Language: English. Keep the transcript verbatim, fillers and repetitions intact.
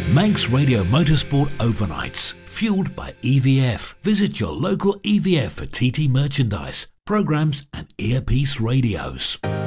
Manx Radio Motorsport Overnights, fueled by E V F. Visit your local E V F for T T merchandise, programs and earpiece radios.